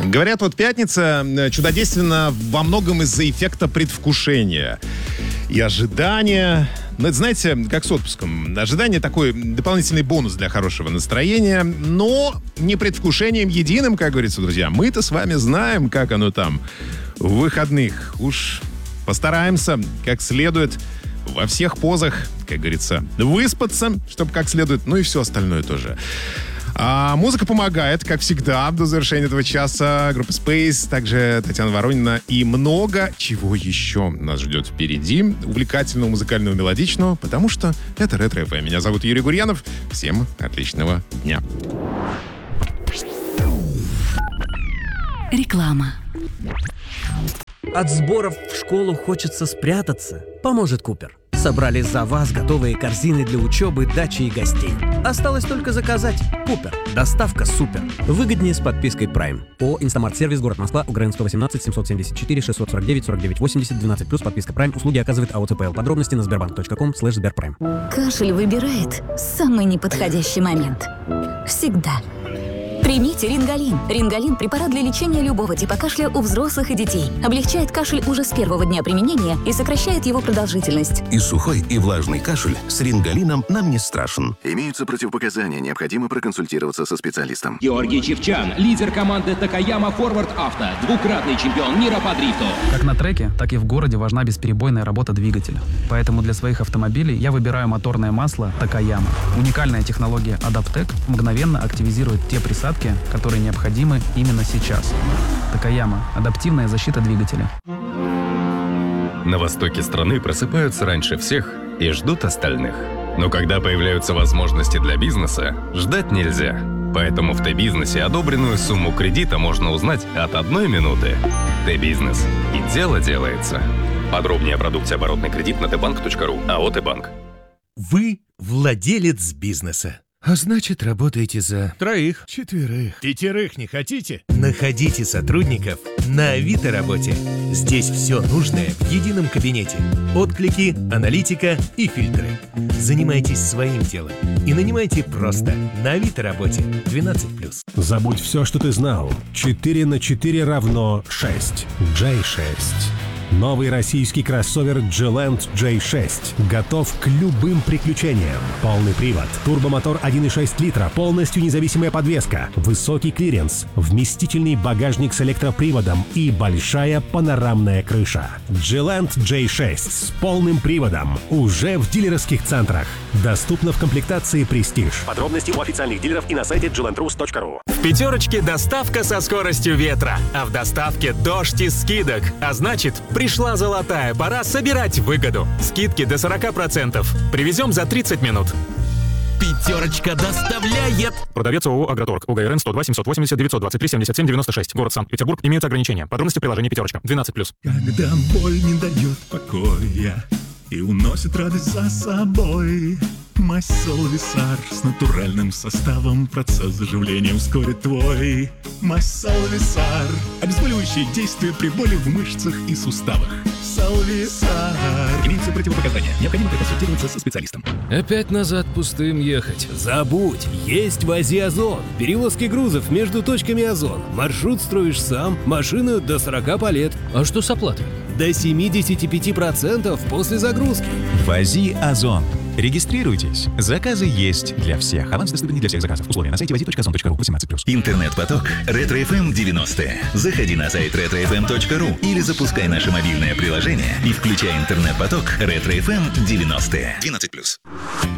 Говорят, вот пятница чудодейственна во многом из-за эффекта предвкушения и ожидания. Но это, знаете, как с отпуском. Ожидание такой дополнительный бонус для хорошего настроения, но не предвкушением единым, как говорится, друзья. Мы-то с вами знаем, как оно там в выходных. Уж постараемся как следует во всех позах, как говорится, выспаться, чтобы как следует, ну и все остальное тоже. А музыка помогает, как всегда, до завершения этого часа. Группа Space, также Татьяна Воронина и много чего еще нас ждет впереди. Увлекательного, музыкального, мелодичного, потому что это Ретро ФМ. Меня зовут Юрий Гурьянов. Всем отличного дня. Реклама. От сборов в школу хочется спрятаться. Поможет Купер. Собрали за вас готовые корзины для учебы, дачи и гостей. Осталось только заказать. Купер. Доставка супер. Выгоднее с подпиской Prime. ООО «Инстамарт-сервис», город Москва, УГРН 118 774 649 49 80 12+, подписка Prime. Услуги оказывает АО ЦПЛ. Подробности на sberbank.com/sberprime. Кашель выбирает самый неподходящий момент. Всегда. Примите Рингалин. Рингалин – препарат для лечения любого типа кашля у взрослых и детей. Облегчает кашель уже с первого дня применения и сокращает его продолжительность. И сухой, и влажный кашель с Рингалином нам не страшен. Имеются противопоказания, необходимо проконсультироваться со специалистом. Георгий Чевчан, лидер команды Такаяма Форвард Авто, двукратный чемпион мира по дрифту. Как на треке, так и в городе важна бесперебойная работа двигателя. Поэтому для своих автомобилей я выбираю моторное масло Такаяма. Уникальная технология Adaptec мгновенно активизирует те присадки, которые необходимы именно сейчас. Такаяма – адаптивная защита двигателя. На востоке страны просыпаются раньше всех и ждут остальных. Но когда появляются возможности для бизнеса, ждать нельзя. Поэтому в Т-бизнесе одобренную сумму кредита можно узнать от 1 минуты. Т-бизнес. И дело делается. Подробнее о продукте оборотный кредит на tbank.ru. АО «Т-банк». Вы владелец бизнеса. А значит, работаете за 3, 4, 5 не хотите? Находите сотрудников на Авито работе. Здесь все нужное в едином кабинете. Отклики, аналитика и фильтры. Занимайтесь своим делом и нанимайте просто на Авито работе 12+. Забудь все, что ты знал. 4 на 4 равно 6. J6. Новый российский кроссовер G-Land J6 готов к любым приключениям. Полный привод, турбомотор 1.6 литра, полностью независимая подвеска, высокий клиренс, вместительный багажник с электроприводом и большая панорамная крыша. G-Land J6 с полным приводом уже в дилерских центрах. Доступно в комплектации Prestige. Подробности у официальных дилеров и на сайте glandrus.ru. В «Пятерочке» доставка со скоростью ветра, а в доставке дождь из скидок. А значит, пришла золотая пора собирать выгоду. Скидки до 40%. Привезем за 30 минут. «Пятерочка» доставляет. Продавец ООО «Агроторг». УГРН 102 780 923 77 96. Город Санкт-Петербург. Имеются ограничения. Подробности в приложении «Пятерочка». 12+. Когда боль не дает покоя и уносит радость за собой, мазь Салвисар с натуральным составом процесс заживления ускорит твой. Мазь Салвисар. Обезболивающее действие при боли в мышцах и суставах. Салвисар. Имеются противопоказания. Необходимо проконсультироваться со специалистом. Опять назад пустым ехать. Забудь, есть в Азии Озон. Перевозки грузов между точками Озон. Маршрут строишь сам, машина до 40 полет. А что с оплатой? До 75% после загрузки. В Азии Озон. Регистрируйтесь. Заказы есть для всех. Аванс доступен не для всех заказов. Условия на сайте wazi.ozon.ru 18+. Интернет-поток Ретро FM 90. Заходи на сайт retrofm.ru или запускай наше мобильное приложение и включай интернет-поток Ретро FM 90. 12+.